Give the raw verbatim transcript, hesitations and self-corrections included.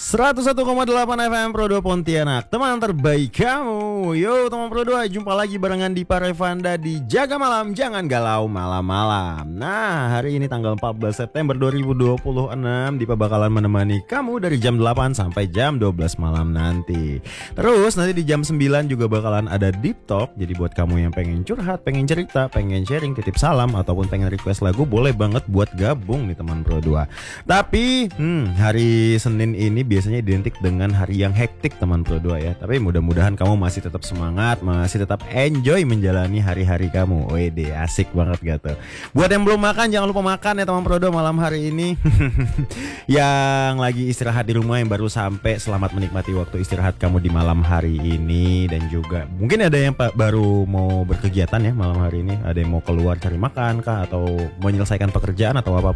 seratus satu koma delapan F M Pro dua Pontianak, teman terbaik kamu. Yo teman Pro dua, jumpa lagi barengan di Parevanda di Jaga Malam Jangan Galau Malam-Malam. Nah, hari ini tanggal empat belas September dua ribu dua puluh enam, Dipa bakalan menemani kamu dari jam delapan sampai jam dua belas malam nanti. Terus nanti di jam sembilan juga bakalan ada Deep Talk. Jadi buat kamu yang pengen curhat, pengen cerita, pengen sharing, titip salam, ataupun pengen request lagu, boleh banget buat gabung nih teman Pro dua. Tapi hmm, hari Senin ini biasanya identik dengan hari yang hektik teman Pro dua ya. Tapi mudah-mudahan kamu masih tetap semangat, masih tetap enjoy menjalani hari-hari kamu. Wede, asik banget gitu. Buat yang belum makan, jangan lupa makan ya teman Pro dua malam hari ini. Yang lagi istirahat di rumah, yang baru sampai, selamat menikmati waktu istirahat kamu di malam hari ini. Dan juga mungkin ada yang baru mau berkegiatan ya malam hari ini. Ada yang mau keluar cari makan kah, atau menyelesaikan pekerjaan atau apa